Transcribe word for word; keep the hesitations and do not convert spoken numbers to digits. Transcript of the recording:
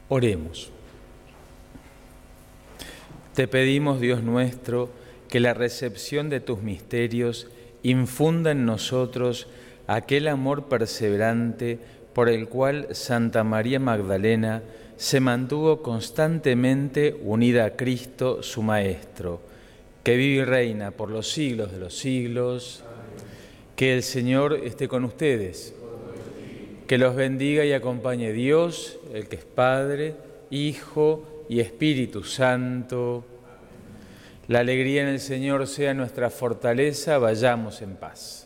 Oremos. Te pedimos, Dios nuestro, que la recepción de tus misterios infunda en nosotros aquel amor perseverante por el cual Santa María Magdalena se mantuvo constantemente unida a Cristo, su Maestro, que vive y reina por los siglos de los siglos. Que el Señor esté con ustedes. Que los bendiga y acompañe Dios, el que es Padre, Hijo y Espíritu Santo. La alegría en el Señor sea nuestra fortaleza. Vayamos en paz.